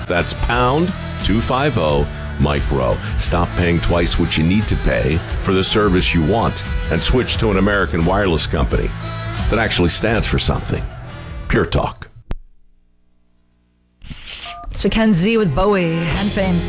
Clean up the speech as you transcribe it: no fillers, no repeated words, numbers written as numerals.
That's pound 250 micro. Stop paying twice what you need to pay for the service you want and switch to an American wireless company that actually stands for something. Pure Talk. It's Mackenzie with Bowie and Fame.